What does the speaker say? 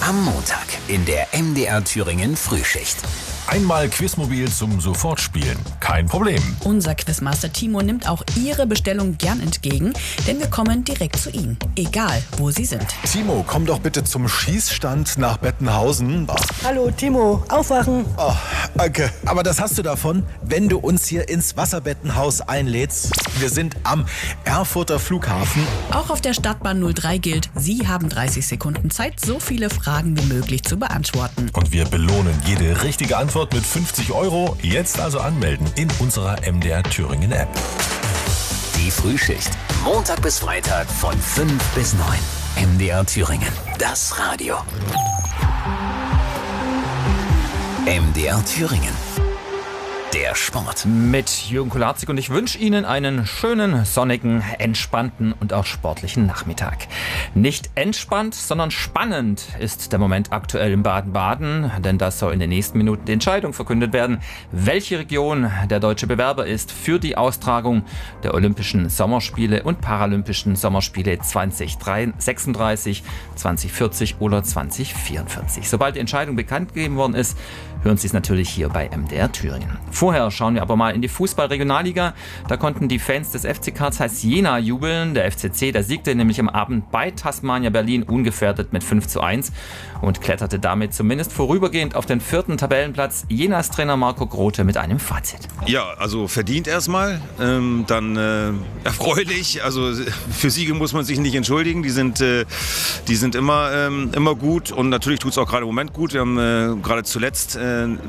Am Montag in der MDR Thüringen Frühschicht. Einmal Quizmobil zum Sofortspielen. Kein Problem. Unser Quizmaster Timo nimmt auch Ihre Bestellung gern entgegen, denn wir kommen direkt zu Ihnen, egal wo Sie sind. Timo, komm doch bitte zum Schießstand nach Bettenhausen. Hallo Timo, aufwachen. Oh, danke. Aber das hast du davon, wenn du uns hier ins Wasserbettenhaus einlädst. Wir sind am Erfurter Flughafen. Auch auf der Stadtbahn 03 gilt, Sie haben 30 Sekunden Zeit, so viele Fragen wie möglich zu beantworten. Und wir belohnen jede richtige Antwort mit 50 €. Jetzt also anmelden in unserer MDR Thüringen App. Die Frühschicht. Montag bis Freitag von 5 bis 9. MDR Thüringen. Das Radio. MDR Thüringen. Der Sport. Mit Jürgen Kularzig und ich wünsche Ihnen einen schönen, sonnigen, entspannten und auch sportlichen Nachmittag. Nicht entspannt, sondern spannend ist der Moment aktuell in Baden-Baden, denn da soll in den nächsten Minuten die Entscheidung verkündet werden, welche Region der deutsche Bewerber ist für die Austragung der Olympischen Sommerspiele und Paralympischen Sommerspiele 2036, 2040 oder 2044. Sobald die Entscheidung bekannt gegeben worden ist, hören Sie es natürlich hier bei MDR Thüringen. Vorher schauen wir aber mal in die Fußball-Regionalliga. Da konnten die Fans des FC Carl Zeiss Jena jubeln. Der FCC, der siegte nämlich am Abend bei Tasmania Berlin ungefährdet mit 5:1 und kletterte damit zumindest vorübergehend auf den 4. Tabellenplatz. Jenas Trainer Marco Grote mit einem Fazit. Ja, also verdient erstmal, dann erfreulich. Also für Siege muss man sich nicht entschuldigen. Die sind immer gut und natürlich tut es auch gerade im Moment gut. Wir haben gerade zuletzt